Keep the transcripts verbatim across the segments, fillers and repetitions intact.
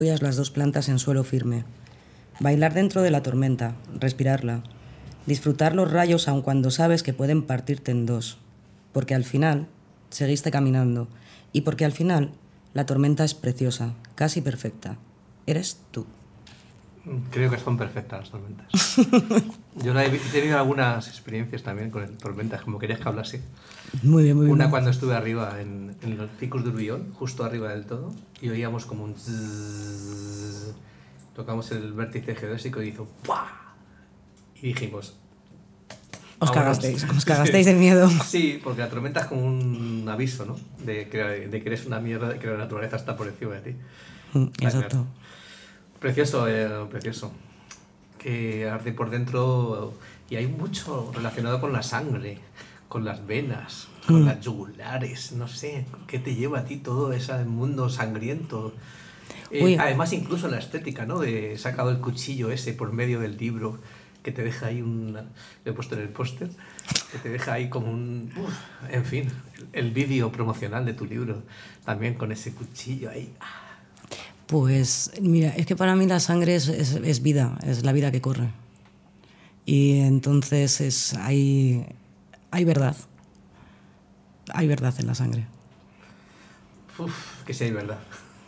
las dos plantas en suelo firme. Bailar dentro de la tormenta, respirarla. Disfrutar los rayos aun cuando sabes que pueden partirte en dos. Porque al final seguiste caminando. Y porque al final la tormenta es preciosa, casi perfecta. Eres tú. Creo que son perfectas las tormentas. Yo he tenido algunas experiencias también con tormentas, como querías que hablase. Muy bien, muy bien. Una cuando estuve arriba en, en los picos de Urbillón, justo arriba del todo, y oíamos como un zzzz, tocamos el vértice geodésico y hizo ¡pua! Y dijimos... Os cagasteis, os cagasteis de miedo. Sí, porque la tormenta es como un aviso, ¿no? De que, de que eres una mierda, de que la naturaleza está por encima de ti. Mm, exacto. Precioso, eh, precioso. Que arde por dentro y hay mucho relacionado con la sangre, con las venas, con mm. las yugulares, no sé, ¿qué te lleva a ti todo ese mundo sangriento? Eh, además, incluso la estética, ¿no? De, he sacado el cuchillo ese por medio del libro, que te deja ahí un... Lo he puesto en el póster, que te deja ahí como un... Uf, en fin, el, el vídeo promocional de tu libro, también con ese cuchillo ahí. Pues mira, es que para mí la sangre es, es, es vida, es la vida que corre. Y entonces es, hay, hay verdad. Hay verdad en la sangre. Uf, que sí hay verdad.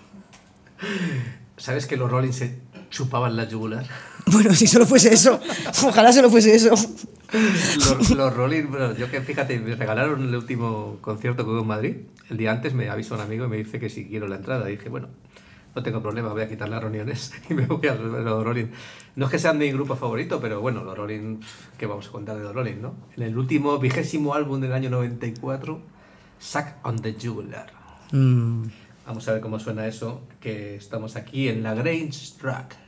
¿Sabes que los Rolling se chupaban la yugular? Bueno, si solo fuese eso. Ojalá solo fuese eso. Los, los Rolling, bueno, yo que fíjate, me regalaron el último concierto que hubo en Madrid. El día antes me avisó un amigo y me dice que si quiero la entrada. Y dije, bueno, no tengo problema, voy a quitar las reuniones y me voy a los Rolling. No es que sean mi grupo favorito, pero bueno, los Rolling, ¿qué vamos a contar de los Rolling, no? En el último, vigésimo álbum del año noventa y cuatro, Suck on the Jugular. Mm. Vamos a ver cómo suena eso, que estamos aquí en La Grange Track.